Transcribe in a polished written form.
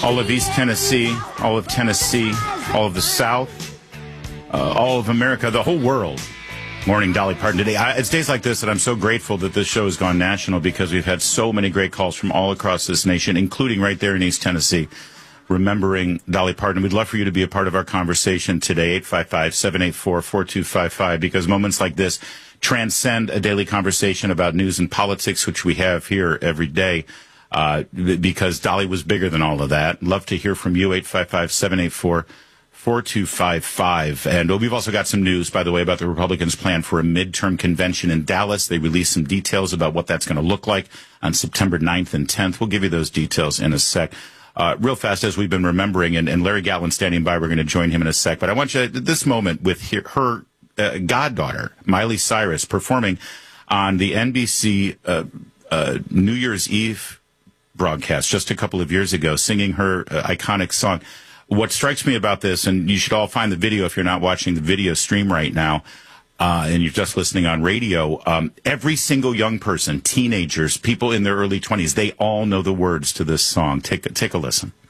all of East Tennessee, all of Tennessee, all of the South, all of America, the whole world. Morning, Dolly Parton today. It's days like this that I'm so grateful that this show has gone national because we've had so many great calls from all across this nation, including right there in East Tennessee, remembering Dolly Parton. We'd love for you to be a part of our conversation today, 855-784-4255, because moments like this transcend a daily conversation about news and politics, which we have here every day, because Dolly was bigger than all of that. Love to hear from you, 855-784-4255. And we've also got some news, by the way, about the Republicans' plan for a midterm convention in Dallas. They released some details about what that's going to look like on September 9th and 10th. We'll give you those details in a sec. Real fast, as we've been remembering, and Larry Gatlin standing by, we're going to join him in a sec. But I want you at this moment with her goddaughter, Miley Cyrus, performing on the NBC New Year's Eve broadcast just a couple of years ago, singing her iconic song. What strikes me about this, and you should all find the video if you're not watching the video stream right now, and you're just listening on radio, every single young person, teenagers, people in their early 20s, they all know the words to this song. Take a listen.